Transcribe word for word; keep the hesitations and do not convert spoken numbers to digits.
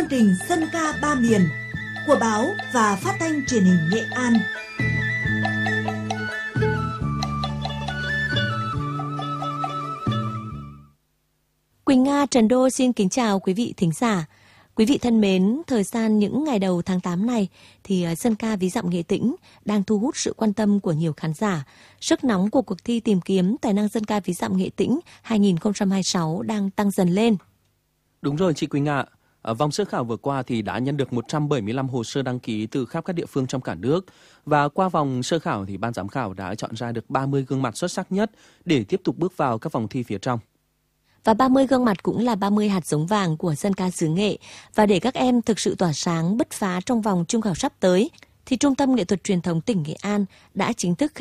chương trình Dân ca ba miền của báo và phát thanh truyền hình Nghệ An. Quỳnh Nga, Trần Đô xin kính chào quý vị thính giả. Quý vị thân mến, thời gian những ngày đầu tháng tám này thì dân ca ví dặm Nghệ Tĩnh đang thu hút sự quan tâm của nhiều khán giả. Sức nóng của cuộc thi tìm kiếm tài năng dân ca ví dặm Nghệ Tĩnh hai không hai sáu đang tăng dần lên. Đúng rồi chị Quỳnh ạ. Ở vòng sơ khảo vừa qua thì đã nhận được một trăm bảy mươi lăm hồ sơ đăng ký từ khắp các địa phương trong cả nước. Và qua vòng sơ khảo thì ban giám khảo đã chọn ra được ba mươi gương mặt xuất sắc nhất để tiếp tục bước vào các vòng thi phía trong. Và ba mươi gương mặt cũng là ba mươi hạt giống vàng của dân ca xứ Nghệ. Và để các em thực sự tỏa sáng, bứt phá trong vòng chung khảo sắp tới, thì Trung tâm Nghệ thuật Truyền thống tỉnh Nghệ An đã chính thức